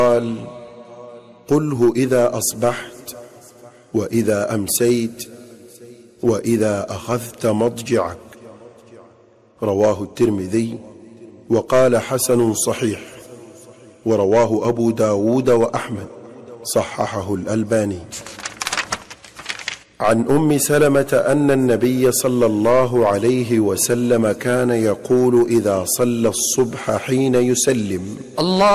قال: قله إذا أصبحت وإذا أمسيت وإذا أخذت مضجعك. رواه الترمذي وقال: حسن صحيح. ورواه أبو داود وأحمد، صححه الألباني. عن أم سلمة أن النبي صلى الله عليه وسلم كان يقول إذا صلى الصبح حين يسلم: الله